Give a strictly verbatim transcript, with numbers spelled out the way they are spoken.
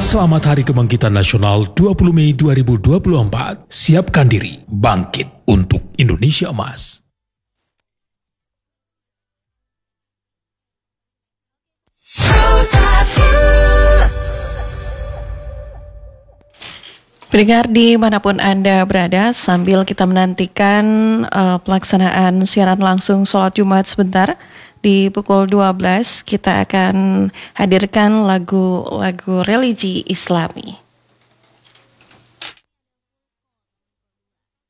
Selamat Hari Kebangkitan Nasional dua puluh Mei dua ribu dua puluh empat. Siapkan diri, bangkit untuk Indonesia Emas. Pendengar dimanapun Anda berada, sambil kita menantikan uh, pelaksanaan siaran langsung sholat Jumat sebentar, di pukul dua belas kita akan hadirkan lagu-lagu religi Islami.